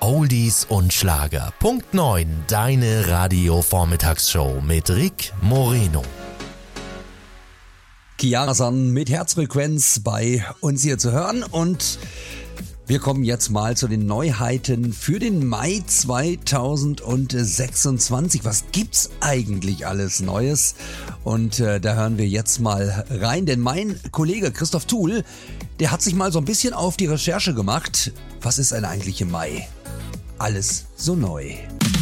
Oldies und Schlager. Punkt 9, deine Radio-Vormittagsshow mit Rick Moreno. Chiara San mit Herzfrequenz bei uns hier zu hören und wir kommen jetzt mal zu den Neuheiten für den Mai 2026. Was gibt's eigentlich alles Neues? Und da hören wir jetzt mal rein, denn mein Kollege Christoph Thuhl, der hat sich mal so ein bisschen auf die Recherche gemacht. Was ist denn eigentlich im Mai? Alles so neu.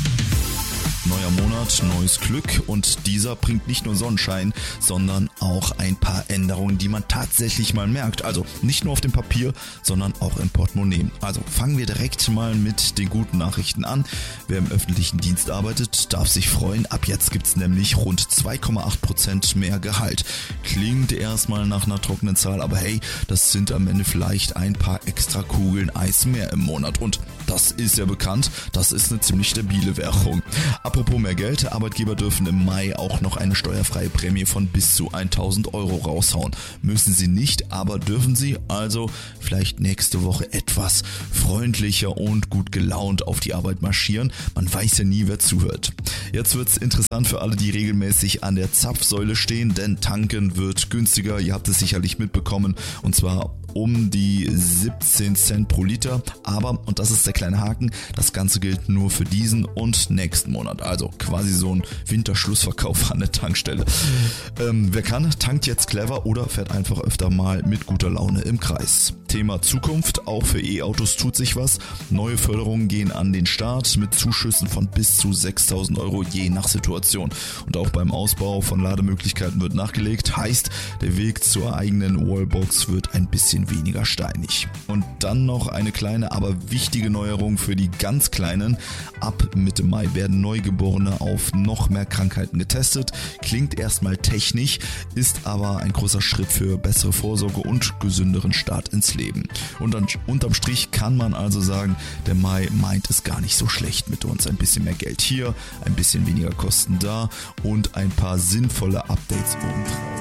Neuer Monat, neues Glück und dieser bringt nicht nur Sonnenschein, sondern auch ein paar Änderungen, die man tatsächlich mal merkt. Also nicht nur auf dem Papier, sondern auch im Portemonnaie. Also fangen wir direkt mal mit den guten Nachrichten an. Wer im öffentlichen Dienst arbeitet, darf sich freuen. Ab jetzt gibt's nämlich rund 2,8% mehr Gehalt. Klingt erstmal nach einer trockenen Zahl, aber hey, das sind am Ende vielleicht ein paar extra Kugeln Eis mehr im Monat. Und das ist ja bekannt, das ist eine ziemlich stabile Währung. Apropos mehr Geld, Arbeitgeber dürfen im Mai auch noch eine steuerfreie Prämie von bis zu 1.000 Euro raushauen. Müssen sie nicht, aber dürfen sie, also vielleicht nächste Woche etwas freundlicher und gut gelaunt auf die Arbeit marschieren. Man weiß ja nie, wer zuhört. Jetzt wird's interessant für alle, die regelmäßig an der Zapfsäule stehen, denn tanken wird günstiger. Ihr habt es sicherlich mitbekommen, und zwar um die 17 Cent pro Liter. Aber, und das ist der kleine Haken, das Ganze gilt nur für diesen und nächsten Monat. Also quasi so ein Winterschlussverkauf an der Tankstelle. Wer kann, tankt jetzt clever oder fährt einfach öfter mal mit guter Laune im Kreis. Thema Zukunft, auch für E-Autos tut sich was. Neue Förderungen gehen an den Start mit Zuschüssen von bis zu 6.000 Euro je nach Situation. Und auch beim Ausbau von Lademöglichkeiten wird nachgelegt. Heißt, der Weg zur eigenen Wallbox wird ein bisschen weniger steinig. Und dann noch eine kleine, aber wichtige Neuerung für die ganz Kleinen. Ab Mitte Mai werden Neugeborene auf noch mehr Krankheiten getestet. Klingt erstmal technisch, ist aber ein großer Schritt für bessere Vorsorge und gesünderen Start ins Leben. Und unterm Strich kann man also sagen, der Mai meint es gar nicht so schlecht mit uns. Ein bisschen mehr Geld hier, ein bisschen weniger Kosten da und ein paar sinnvolle Updates obendrauf.